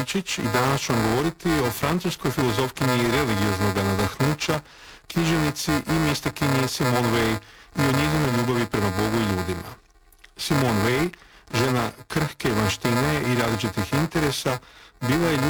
Čić i danas ću vam govoriti o francuskoj filozofkinji religioznog nadahnuća, književnici i mistikinji Simone Weil i o njezinoj ljubavi prema Bogu i ljudima. Simone Weil, žena krhke vanštine i različitih interesa, bila je